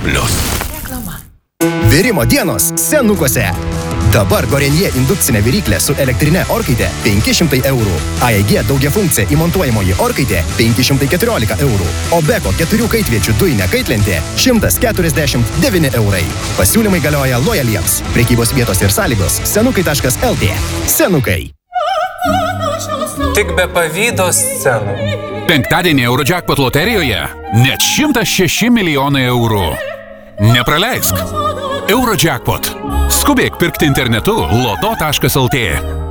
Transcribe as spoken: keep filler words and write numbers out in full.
plius. Virimo dienos Senukuose. Dabar Gorenje indukcinė viryklė su elektrinė orkaitė penki šimtai eurų. A E G daugiafunkcija įmontuojamoji orkaitė penki šimtai keturiolika eurų. O Beko keturių kaitviečių dujinė kaitlentė šimtas keturiasdešimt devyni eurai. Pasiūlymai galioja lojaliems. Prekybos vietos ir sąlygos senukai taškas el tė. Senukai. Tik be pavydo scenų. Penktadienį Eurojackpot loterijoje net šimtas šeši milijonai eurų. Nepraleisk. Eurojackpot. Skubėk pirkti internetu loto taškas el tė.